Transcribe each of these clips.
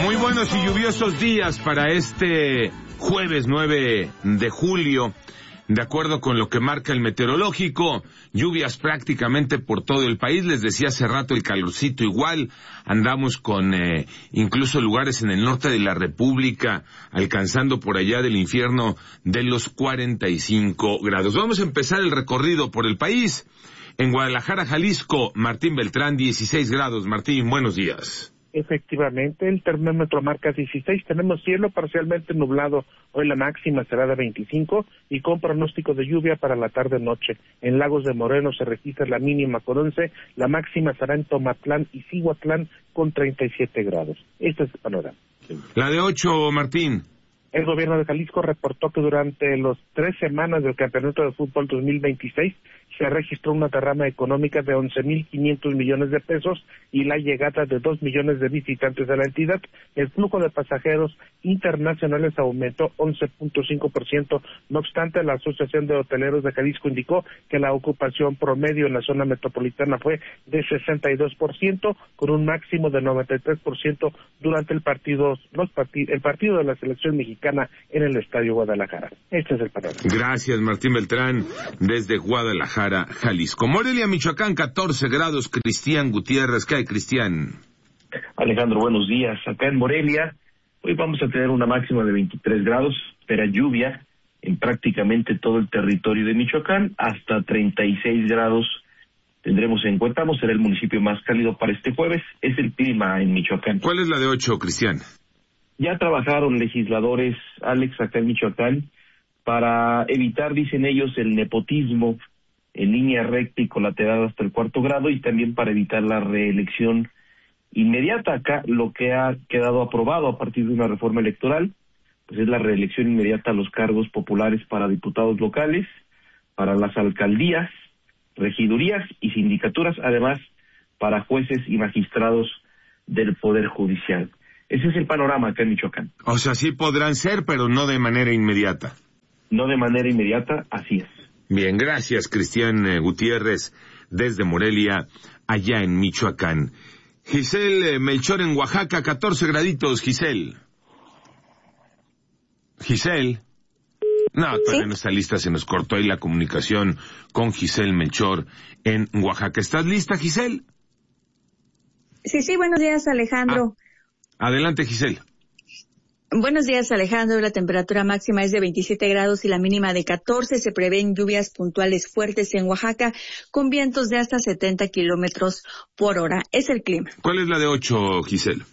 Muy buenos y lluviosos días para este jueves 9 de julio. De acuerdo con lo que marca el meteorológico, lluvias prácticamente por todo el país. Les decía hace rato, el calorcito igual. Andamos con incluso lugares en el norte de la República alcanzando por allá del infierno de los 45 grados. Vamos a empezar el recorrido por el país. En Guadalajara, Jalisco, Martín Beltrán, 16 grados. Martín, buenos días. Efectivamente, el termómetro marca 16, tenemos cielo parcialmente nublado, hoy la máxima será de 25 y con pronóstico de lluvia para la tarde-noche. En Lagos de Moreno se registra la mínima con 11, la máxima será en Tomatlán y Cihuatlán con 37 grados. Este es el panorama. La de 8, Martín. El gobierno de Jalisco reportó que durante las 3 semanas del Campeonato de Fútbol 2026 se registró una derrama económica de 11.500 millones de pesos y la llegada de 2 millones de visitantes a la entidad. El flujo de pasajeros internacionales aumentó 11.5%. No obstante, la Asociación de Hoteleros de Jalisco indicó que la ocupación promedio en la zona metropolitana fue de 62%, con un máximo de 93% durante el partido de la selección mexicana en el Estadio Guadalajara. Este es el panorama. Gracias, Martín Beltrán, desde Guadalajara, Jalisco. Morelia, Michoacán, 14 grados. Cristian Gutiérrez. ¿Qué hay, Cristian? Alejandro, buenos días. Acá en Morelia, hoy vamos a tener una máxima de 23 grados, espera lluvia en prácticamente todo el territorio de Michoacán, hasta 36 grados tendremos en Cuetamo, será el municipio más cálido para este jueves, es el clima en Michoacán. ¿Cuál es la de 8, Cristian? Ya trabajaron legisladores, Alex, acá en Michoacán, para evitar, dicen ellos, el nepotismo en línea recta y colateral hasta el 4º grado, y también para evitar la reelección inmediata. Acá lo que ha quedado aprobado a partir de una reforma electoral, pues es la reelección inmediata a los cargos populares para diputados locales, para las alcaldías, regidurías y sindicaturas, además para jueces y magistrados del Poder Judicial. Ese es el panorama acá en Michoacán. O sea, sí podrán ser, pero no de manera inmediata. No de manera inmediata, así es. Bien, gracias, Cristian Gutiérrez, desde Morelia, allá en Michoacán. Giselle Melchor en Oaxaca, 14 graditos, Giselle. Giselle. No, todavía no está lista, se nos cortó ahí la comunicación con Giselle Melchor en Oaxaca. ¿Estás lista, Giselle? Sí, buenos días, Alejandro. Adelante, Giselle. Buenos días, Alejandro. La temperatura máxima es de 27 grados y la mínima de 14. Se prevén lluvias puntuales fuertes en Oaxaca con vientos de hasta 70 kilómetros por hora. Es el clima. ¿Cuál es la de 8, Giselle?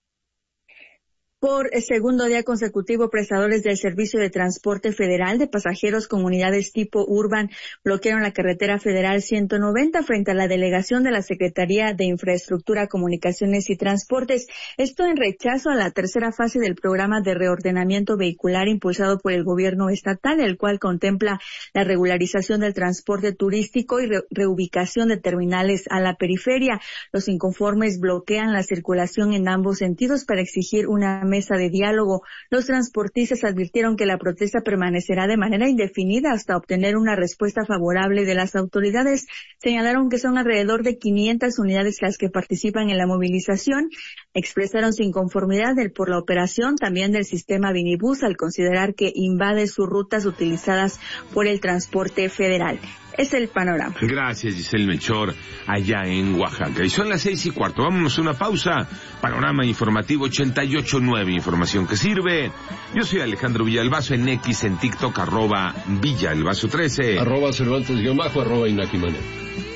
Por el segundo día consecutivo, prestadores del Servicio de Transporte Federal de Pasajeros con unidades tipo Urban bloquearon la carretera federal 190 frente a la delegación de la Secretaría de Infraestructura, Comunicaciones y Transportes. Esto en rechazo a la tercera fase del programa de reordenamiento vehicular impulsado por el gobierno estatal, el cual contempla la regularización del transporte turístico y reubicación de terminales a la periferia. Los inconformes bloquean la circulación en ambos sentidos para exigir una mesa de diálogo. Los transportistas advirtieron que la protesta permanecerá de manera indefinida hasta obtener una respuesta favorable de las autoridades. Señalaron que son alrededor de 500 unidades las que participan en la movilización. Expresaron su inconformidad por la operación también del sistema Vinibus al considerar que invade sus rutas utilizadas por el transporte federal. Es el panorama. Gracias, Giselle Melchor, allá en Oaxaca. Y son las 6:15. Vámonos a una pausa. Panorama informativo 88.9. Información que sirve. Yo soy Alejandro Villalbazo en X, en TikTok, @Villalbazo13. @Cervantes_, @Inaki Mané.